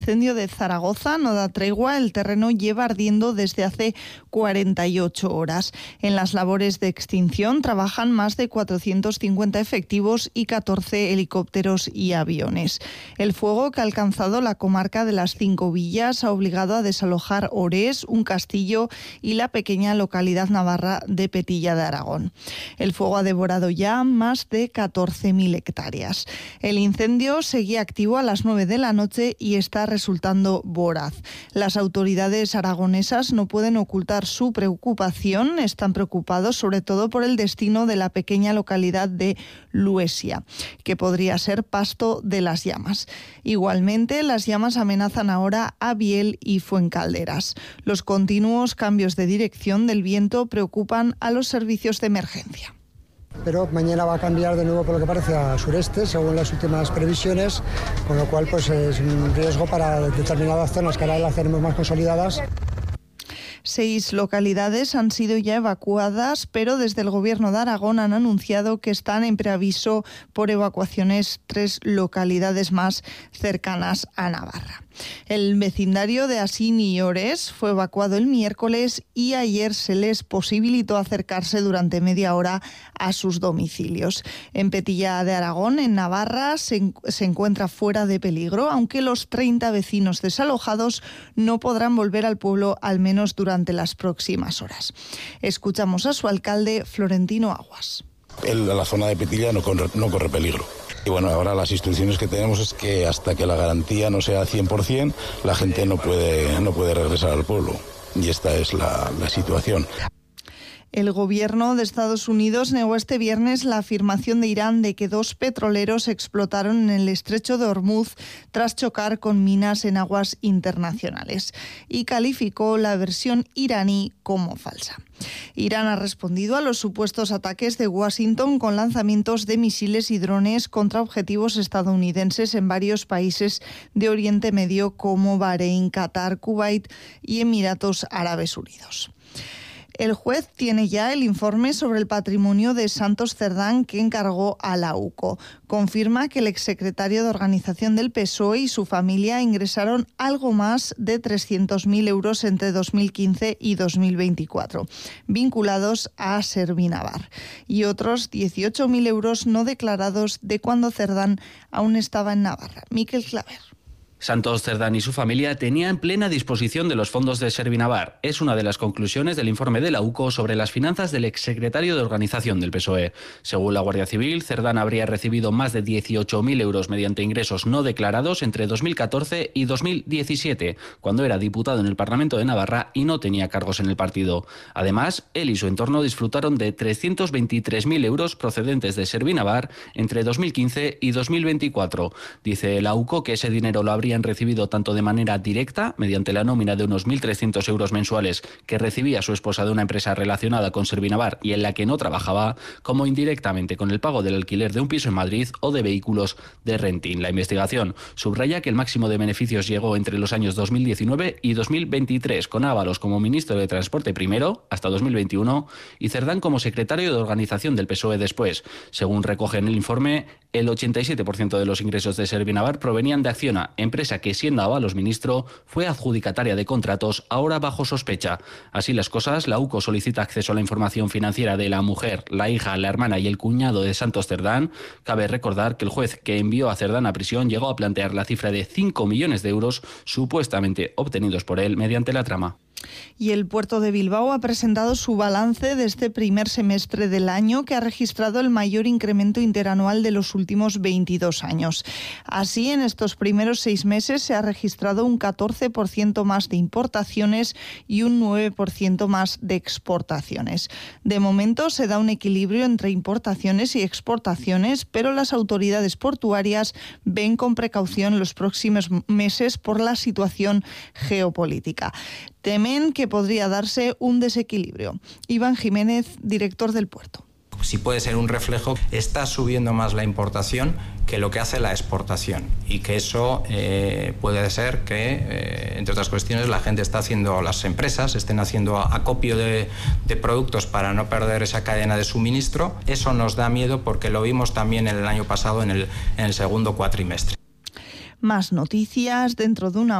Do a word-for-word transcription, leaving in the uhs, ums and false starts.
El incendio de Zaragoza no da tregua, el terreno lleva ardiendo desde hace cuarenta y ocho horas. En las labores de extinción trabajan más de cuatrocientos cincuenta efectivos y catorce helicópteros y aviones. El fuego, que ha alcanzado la comarca de las Cinco Villas, ha obligado a desalojar Orés, un castillo y la pequeña localidad navarra de Petilla de Aragón. El fuego ha devorado ya más de catorce mil hectáreas. El incendio seguía activo a las nueve de la noche y está resultando voraz. Las autoridades aragonesas no pueden ocultar su preocupación, están preocupados sobre todo por el destino de la pequeña localidad de Luesia, que podría ser pasto de las llamas. Igualmente, las llamas amenazan ahora a Biel y Fuencalderas. Los continuos cambios de dirección del viento preocupan a los servicios de emergencia. Pero mañana va a cambiar de nuevo, por lo que parece, a sureste, según las últimas previsiones, con lo cual pues es un riesgo para determinadas zonas que ahora las tenemos más consolidadas. Seis localidades han sido ya evacuadas, pero desde el Gobierno de Aragón han anunciado que están en preaviso por evacuaciones tres localidades más cercanas a Navarra. El vecindario de Asín y Orés fue evacuado el miércoles y ayer se les posibilitó acercarse durante media hora a sus domicilios. En Petilla de Aragón, en Navarra, se, se encuentra fuera de peligro, aunque los treinta vecinos desalojados no podrán volver al pueblo al menos durante las próximas horas. Escuchamos a su alcalde, Florentino Aguas. El, la zona de Petilla no corre, no corre peligro. Y bueno, ahora las instrucciones que tenemos es que hasta que la garantía no sea cien por ciento, la gente no puede, no puede regresar al pueblo. Y esta es la, la situación. El gobierno de Estados Unidos negó este viernes la afirmación de Irán de que dos petroleros explotaron en el estrecho de Hormuz tras chocar con minas en aguas internacionales y calificó la versión iraní como falsa. Irán ha respondido a los supuestos ataques de Washington con lanzamientos de misiles y drones contra objetivos estadounidenses en varios países de Oriente Medio como Bahrein, Qatar, Kuwait y Emiratos Árabes Unidos. El juez tiene ya el informe sobre el patrimonio de Santos Cerdán que encargó a la U C O. Confirma que el exsecretario de Organización del P S O E y su familia ingresaron algo más de trescientos mil euros entre dos mil quince y dos mil veinticuatro, vinculados a Servinavar, y otros dieciocho mil euros no declarados de cuando Cerdán aún estaba en Navarra. Miquel Claver. Santos Cerdán y su familia tenían plena disposición de los fondos de Servinavar. Es una de las conclusiones del informe de la U C O sobre las finanzas del exsecretario de Organización del P S O E. Según la Guardia Civil, Cerdán habría recibido más de dieciocho mil euros mediante ingresos no declarados entre dos mil catorce y dos mil diecisiete, cuando era diputado en el Parlamento de Navarra y no tenía cargos en el partido. Además, él y su entorno disfrutaron de trescientos veintitrés mil euros procedentes de Servinavar entre dos mil quince y dos mil veinticuatro. Dice la U C O que ese dinero lo habría han recibido tanto de manera directa, mediante la nómina de unos mil trescientos euros mensuales que recibía su esposa de una empresa relacionada con Servinavar y en la que no trabajaba, como indirectamente con el pago del alquiler de un piso en Madrid o de vehículos de renting. La investigación subraya que el máximo de beneficios llegó entre los años dos mil diecinueve y dos mil veintitrés, con Ábalos como ministro de Transporte primero, hasta dos mil veintiuno, y Cerdán como secretario de Organización del P S O E después. Según recoge en el informe, el ochenta y siete por ciento de los ingresos de Servinavar provenían de Acciona, empresa que siendo Ábalos ministro fue adjudicataria de contratos ahora bajo sospecha. Así las cosas, la U C O solicita acceso a la información financiera de la mujer, la hija, la hermana y el cuñado de Santos Cerdán. Cabe recordar que el juez que envió a Cerdán a prisión llegó a plantear la cifra de cinco millones de euros supuestamente obtenidos por él mediante la trama. Y el puerto de Bilbao ha presentado su balance de este primer semestre del año, que ha registrado el mayor incremento interanual de los últimos veintidós años. Así, en estos primeros seis meses se ha registrado un catorce por ciento más de importaciones y un nueve por ciento más de exportaciones. De momento se da un equilibrio entre importaciones y exportaciones, pero las autoridades portuarias ven con precaución los próximos meses por la situación geopolítica. Temen que podría darse un desequilibrio. Iván Jiménez, director del puerto. Si puede ser un reflejo, está subiendo más la importación que lo que hace la exportación, y que eso eh, puede ser que, eh, entre otras cuestiones, la gente está haciendo, las empresas estén haciendo acopio de, de productos para no perder esa cadena de suministro. Eso nos da miedo porque lo vimos también el año pasado en el, en el segundo cuatrimestre. Más noticias dentro de una